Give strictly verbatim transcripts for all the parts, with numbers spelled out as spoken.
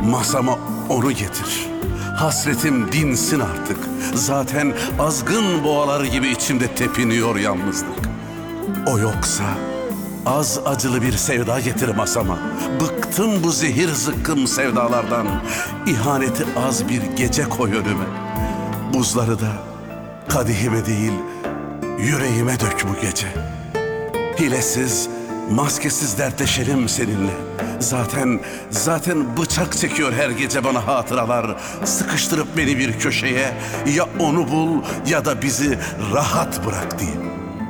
Masama onu getir. Hasretim dinsin artık. Zaten azgın boğalar gibi içimde tepiniyor yalnızlık. O yoksa az acılı bir sevda getir masama. Bıktım bu zehir zıkkım sevdalardan. İhaneti az bir gece koy önüme. Buzları da kadehime değil yüreğime dök bu gece. Hilesiz, maskesiz dertleşelim seninle. Zaten, zaten bıçak çekiyor her gece bana hatıralar. Sıkıştırıp beni bir köşeye, ya onu bul ya da bizi rahat bırak diye.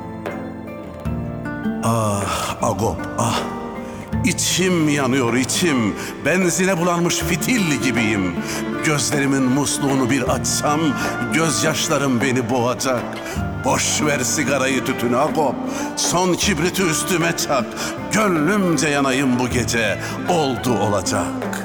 Ah Agop, ah. İçim yanıyor içim. Benzine bulanmış fitil gibiyim. Gözlerimin musluğunu bir açsam gözyaşlarım beni boğacak. Boş ver sigarayı tütünü Agop. Son kibriti üstüme çak. Gönlümce yanayım bu gece. Oldu olacak.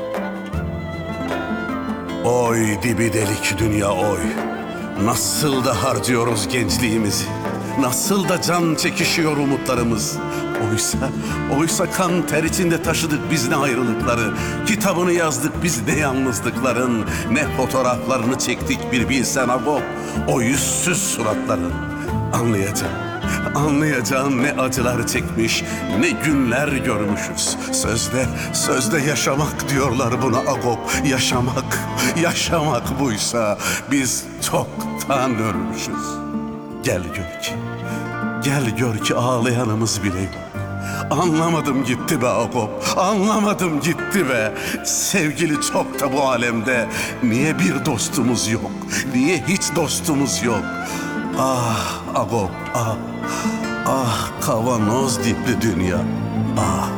Oy dibi delik dünya oy. Nasıl da harcıyoruz gençliğimizi. Nasıl da can çekişiyor umutlarımız. Oysa, oysa kan ter içinde taşıdık biz ne ayrılıkları. Kitabını yazdık biz ne yalnızlıkların. Ne fotoğraflarını çektik bir bilsen Agop. O yüzsüz suratların. Anlayacağım, anlayacağım ne acılar çekmiş, ne günler görmüşüz. Sözde, sözde yaşamak diyorlar buna Agop. Yaşamak, yaşamak buysa biz çoktan ölmüşüz. Gel gör ki, gel gör ki ağlayanımız bile yok. Anlamadım gitti be Agop, anlamadım gitti be. Sevgili çok da bu alemde. Niye bir dostumuz yok, niye hiç dostumuz yok? Ah Agop, ah, ah kavanoz dipli dünya, ah.